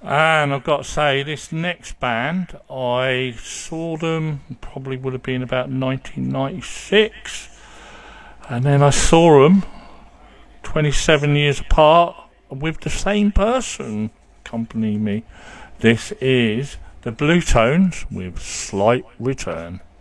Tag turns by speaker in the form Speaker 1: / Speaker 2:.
Speaker 1: And I've got to say, this next band, I saw them, probably would have been about 1996. And then I saw them 27 years apart with the same person accompanying me. This is the Blue Tones with Slight Return.